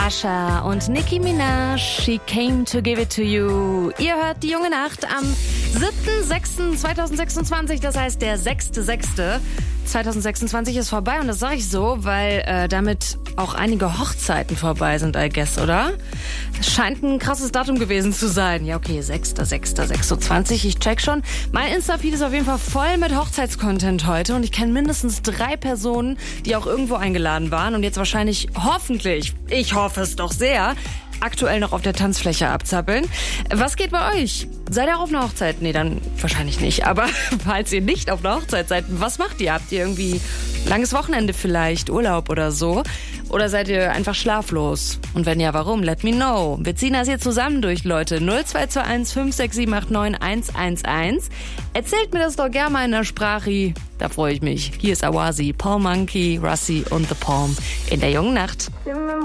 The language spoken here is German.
Usher und Nicki Minaj, She Came to Give It to You. Ihr hört die junge Nacht am 7.6.2026, das heißt der 6.6.2026 ist vorbei und das sage ich so, weil damit auch einige Hochzeiten vorbei sind, I guess, oder? Das scheint ein krasses Datum gewesen zu sein. Ja, okay, 6.6.26, ich check schon. Mein Insta-Feed ist auf jeden Fall voll mit Hochzeitscontent heute und ich kenne mindestens 3 Personen, die auch irgendwo eingeladen waren und jetzt wahrscheinlich, hoffentlich, ich hoffe es doch sehr, aktuell noch auf der Tanzfläche abzappeln. Was geht bei euch? Seid ihr auch auf einer Hochzeit? Nee, dann wahrscheinlich nicht. Aber falls ihr nicht auf einer Hochzeit seid, was macht ihr? Habt ihr irgendwie langes Wochenende vielleicht, Urlaub oder so? Oder seid ihr einfach schlaflos? Und wenn ja, warum? Let me know. Wir ziehen das hier zusammen durch, Leute. 0221 56789 111. Erzählt mir das doch gerne mal in der Sprache. Da freue ich mich. Hier ist Awazi, Paul Monkey, Russi und The Palm in der jungen Nacht.